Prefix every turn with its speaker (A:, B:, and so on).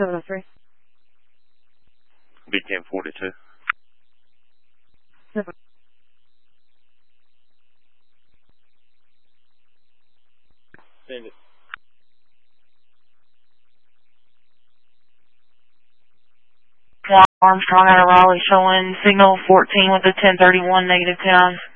A: 703.
B: BCAM 42.
A: Seven.
B: Send it.
C: Armstrong out of Raleigh showing signal 14 with a 1031 negative 10.